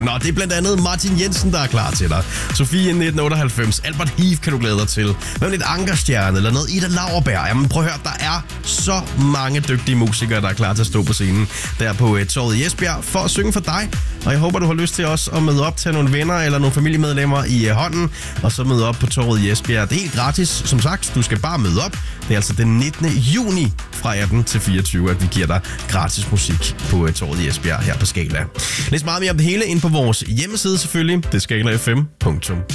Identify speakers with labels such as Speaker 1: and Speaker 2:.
Speaker 1: Nå, det er blandt andet Martin Jensen, der er klar til dig. Sofie 1998, Albert Heath kan du glæde dig til. Hvad med lidt Ankerstjerne eller noget Ida Lauerberg? Jamen prøv at høre, der er så mange dygtige musikere, der er klar til at stå på scenen der på Torvet i Esbjerg for at synge for dig. Og jeg håber, du har lyst til også at møde op til nogle venner eller nogle familiemedlemmer i hånden, og så møde op på Torvet i Esbjerg. Det er helt gratis, som sagt. Du skal bare møde op. Det er altså den 19. juni fra 18 til 24, at vi giver dig gratis musik på Torvet i Esbjerg her på Skala. Læs meget mere om det hele ind på vores hjemmeside selvfølgelig. Det er skalafm.dk.